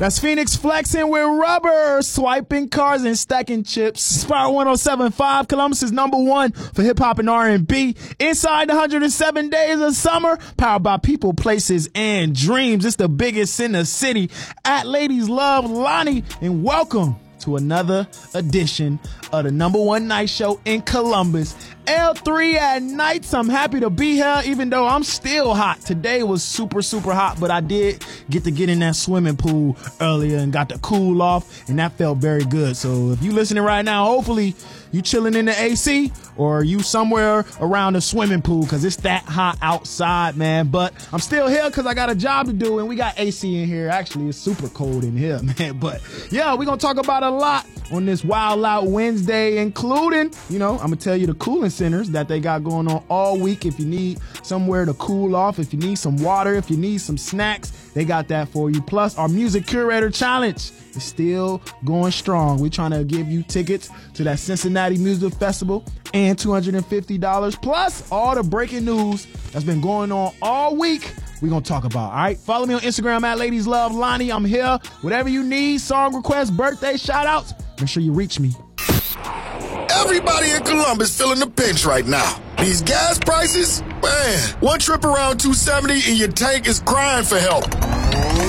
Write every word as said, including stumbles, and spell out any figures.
That's Phoenix flexing with rubber, swiping cars and stacking chips. Spire one oh seven point five, Columbus is number one for hip hop and R and B. Inside the one hundred seven days of summer, powered by people, places, and dreams. It's the biggest in the city. At Ladies Love Lonnie, and welcome to another edition of the number one night show in Columbus. L three at Nights. I'm happy to be here, even though I'm still hot. Today was super, super hot, but I did get to get in that swimming pool earlier and got to cool off, and that felt very good. So if you listening right now, hopefully you chilling in the A C or you somewhere around the swimming pool, because it's that hot outside, man. But I'm still here because I got a job to do, and we got A C in here. Actually, it's super cold in here, man. But yeah, we're going to talk about a lot on this Wild Out Wednesday, including, you know, I'm going to tell you the cooling centers that they got going on all week. If you need somewhere to cool off, if you need some water, if you need some snacks, they got that for you. Plus, our Music Curator Challenge is still going strong. We're trying to give you tickets to that Cincinnati Music Festival and two hundred fifty dollars, plus all the breaking news that's been going on all week. We're going to talk about, all right? Follow me on Instagram at Ladies Love Lonnie. I'm here. Whatever you need, song requests, birthday shout-outs, make sure you reach me. Everybody in Columbus feeling the pinch right now. These gas prices, man, one trip around two seventy and your tank is crying for help.